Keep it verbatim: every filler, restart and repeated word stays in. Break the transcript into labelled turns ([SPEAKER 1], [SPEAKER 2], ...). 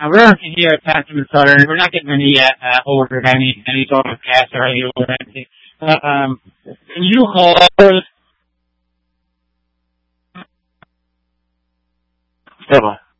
[SPEAKER 1] Uh, we're working here at Pastor Southern. We're not getting any uh, uh, ordered any any sort of cash or any or anything. Uh, um, can you hold? Hold on.